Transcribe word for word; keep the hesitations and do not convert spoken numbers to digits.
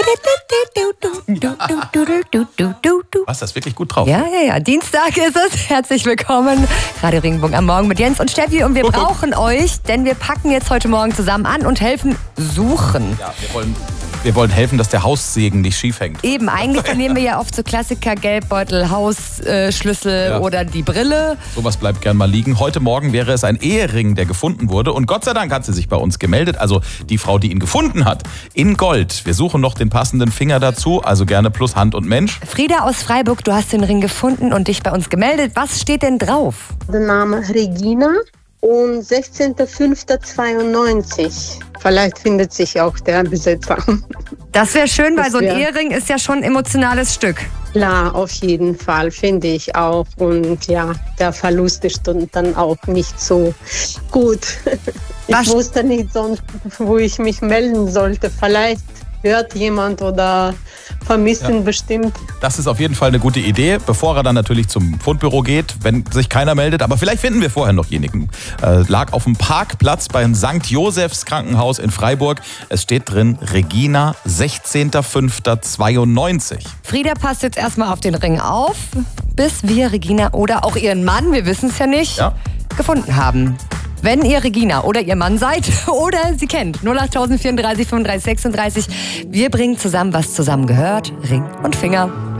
Was, das ist wirklich gut drauf? Ja, ja, ja. Dienstag ist es. Herzlich willkommen. Radio Regenbogen am Morgen mit Jens und Steffi. Und wir brauchen euch, denn wir packen jetzt heute Morgen zusammen an und helfen suchen. Ja, wir wollen, wir wollen helfen, dass der Haussegen nicht schief hängt. Eben, eigentlich verlieren wir ja oft so Klassiker, Geldbeutel, Hausschlüssel Ja. oder die Brille. Sowas bleibt gern mal liegen. Heute Morgen wäre es ein Ehering, der gefunden wurde. Und Gott sei Dank hat sie sich bei uns gemeldet. Also die Frau, die ihn gefunden hat. In Gold. Wir suchen noch den passenden Finger dazu. Also gerne plus Hand und Mensch. Frieda aus Freiburg, du hast den Ring gefunden und dich bei uns gemeldet. Was steht denn drauf? Der Name Regina und sechzehnter fünfter zweiundneunzig. Vielleicht findet sich auch der Besitzer. Das wäre schön, weil Das so ein wär- Ehering ist ja schon ein emotionales Stück. Klar, auf jeden Fall, finde ich auch. Und ja, der Verlust ist dann auch nicht so gut. Ich Was- wusste nicht sonst, wo ich mich melden sollte. Vielleicht hört jemand oder vermisst ihn bestimmt. Das ist auf jeden Fall eine gute Idee, bevor er dann natürlich zum Fundbüro geht, wenn sich keiner meldet. Aber vielleicht finden wir vorher noch jenigen. Äh, lag auf dem Parkplatz beim Sankt Josephs Krankenhaus in Freiburg. Es steht drin, Regina, sechzehnter fünfter zweiundneunzig. Frieda passt jetzt erstmal auf den Ring auf, bis wir Regina oder auch ihren Mann, wir wissen es ja nicht, Ja. gefunden haben. Wenn ihr Regina oder ihr Mann seid oder sie kennt, null acht vierunddreißig fünfunddreißig sechsunddreißig. Wir bringen zusammen, was zusammen gehört, Ring und Finger.